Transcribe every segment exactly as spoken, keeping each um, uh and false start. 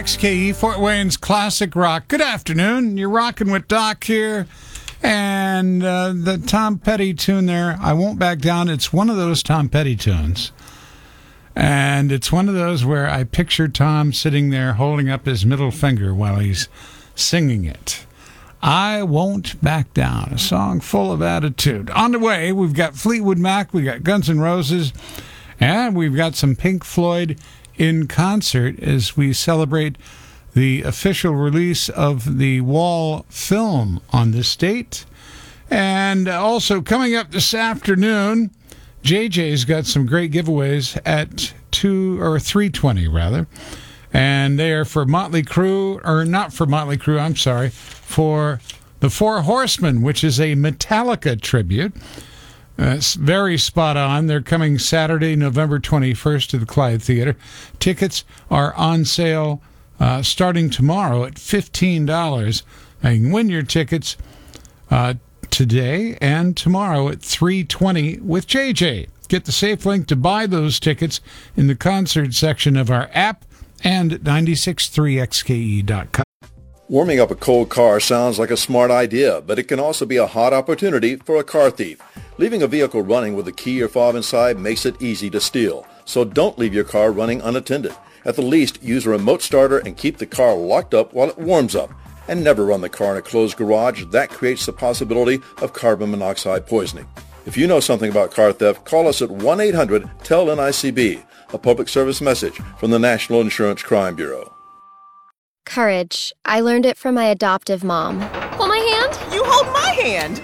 X K E, Fort Wayne's Classic Rock. Good afternoon. You're rocking with Doc here. And uh, the Tom Petty tune there, I Won't Back Down, it's one of those Tom Petty tunes. And it's one of those where I picture Tom sitting there holding up his middle finger while he's singing it. I Won't Back Down, a song full of attitude. On the way, we've got Fleetwood Mac, we've got Guns N' Roses, and we've got some Pink Floyd in concert as we celebrate the official release of the Wall film on this date. And also coming up this afternoon, J J's got some great giveaways at two or three twenty rather, and they are for Motley Crue, or not for Motley Crue, I'm sorry, for the Four Horsemen, which is a Metallica tribute. Uh, it's very spot on. They're coming Saturday, November twenty-first to the Clyde Theater. Tickets are on sale uh, starting tomorrow at fifteen dollars. Now, you can win your tickets uh, today and tomorrow at three twenty with J J. Get the safe link to buy those tickets in the concert section of our app and ninety-six point three X K E dot com. Warming up a cold car sounds like a smart idea, but it can also be a hot opportunity for a car thief. Leaving a vehicle running with a key or fob inside makes it easy to steal. So don't leave your car running unattended. At the least, use a remote starter and keep the car locked up while it warms up. And never run the car in a closed garage. That creates the possibility of carbon monoxide poisoning. If you know something about car theft, call us at one eight hundred T E L N I C B, a public service message from the National Insurance Crime Bureau. Courage. I learned it from my adoptive mom. Hold my hand. You hold my hand.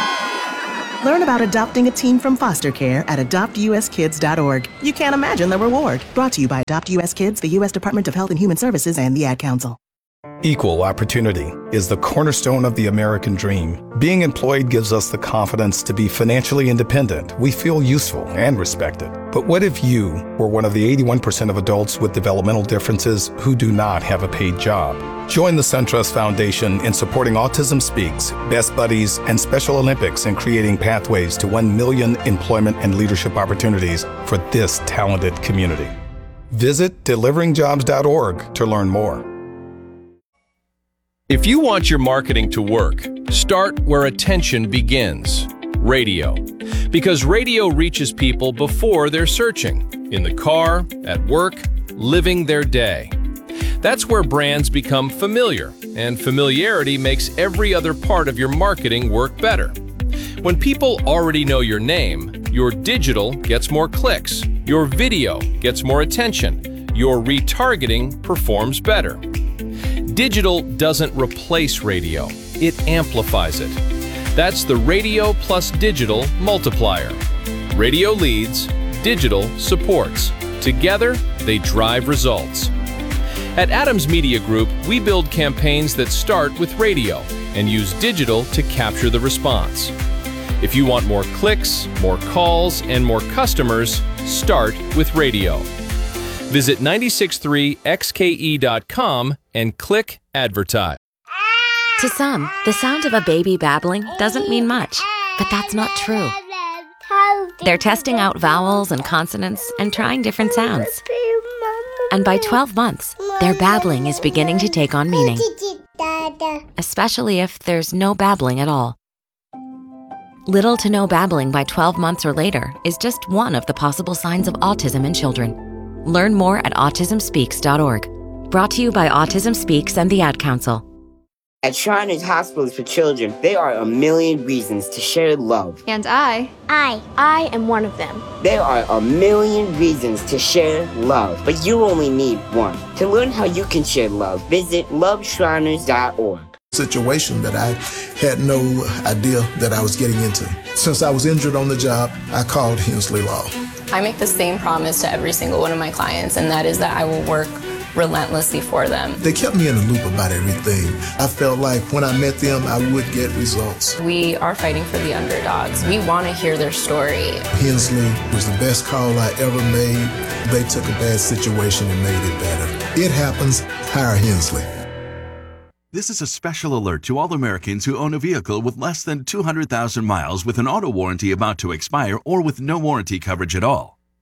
Learn about adopting a teen from foster care at adopt u s kids dot org. You can't imagine the reward. Brought to you by Adopt U S Kids, the U S Department of Health and Human Services, and the Ad Council. Equal opportunity is the cornerstone of the American dream. Being employed gives us the confidence to be financially independent. We feel useful and respected. But what if you were one of the eighty-one percent of adults with developmental differences who do not have a paid job? Join the SunTrust Foundation in supporting Autism Speaks, Best Buddies, and Special Olympics in creating pathways to one million employment and leadership opportunities for this talented community. Visit delivering jobs dot org to learn more. If you want your marketing to work, start where attention begins. Radio. Because radio reaches people before they're searching. In the car, at work, living their day. That's where brands become familiar, and familiarity makes every other part of your marketing work better. When people already know your name, your digital gets more clicks, your video gets more attention, your retargeting performs better. Digital doesn't replace radio, it amplifies it. That's the radio plus digital multiplier. Radio leads, digital supports. Together, they drive results. At Adams Media Group, we build campaigns that start with radio and use digital to capture the response. If you want more clicks, more calls, and more customers, start with radio. Visit ninety-six point three X K E dot com and click Advertise. To some, the sound of a baby babbling doesn't mean much, but that's not true. They're testing out vowels and consonants and trying different sounds. And by twelve months, their babbling is beginning to take on meaning, especially if there's no babbling at all. Little to no babbling by twelve months or later is just one of the possible signs of autism in children. Learn more at autism speaks dot org. Brought to you by Autism Speaks and the Ad Council. At Shriners Hospitals for Children, there are a million reasons to share love. And I, I, I am one of them. There are a million reasons to share love, but you only need one. To learn how you can share love, visit love shriners dot org. Situation that I had no idea that I was getting into. Since I was injured on the job, I called Hensley Law. I make the same promise to every single one of my clients, and that is that I will work relentlessly for them. They kept me in the loop about everything. I felt like when I met them, I would get results. We are fighting for the underdogs. We want to hear their story. Hensley was the best call I ever made. They took a bad situation and made it better. It happens. Hire Hensley. This is a special alert to all Americans who own a vehicle with less than two hundred thousand miles with an auto warranty about to expire or with no warranty coverage at all.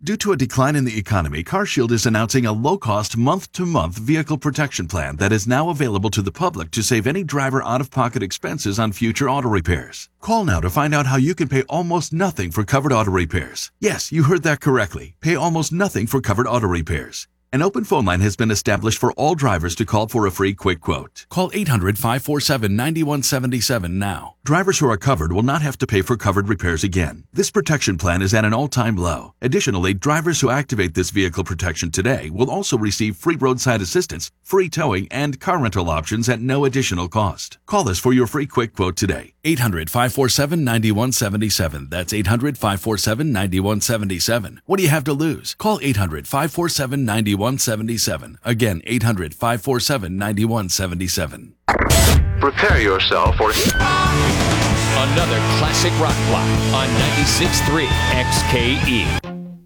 Due to a decline in the economy, CarShield is announcing a low-cost month-to-month vehicle protection plan that is now available to the public to save any driver out-of-pocket expenses on future auto repairs. Call now to find out how you can pay almost nothing for covered auto repairs. Yes, you heard that correctly. Pay almost nothing for covered auto repairs. An open phone line has been established for all drivers to call for a free quick quote. Call eight hundred, five four seven, nine one seven seven now. Drivers who are covered will not have to pay for covered repairs again. This protection plan is at an all-time low. Additionally, drivers who activate this vehicle protection today will also receive free roadside assistance, free towing, and car rental options at no additional cost. Call us for your free quick quote today. eight hundred, five four seven, nine one seven seven. That's eight hundred, five four seven, nine one seven seven. What do you have to lose? Call eight hundred, five four seven, nine one seven seven. Again, eight hundred, five four seven, nine one seven seven. Prepare yourself for another classic rock block on ninety-six point three X K E.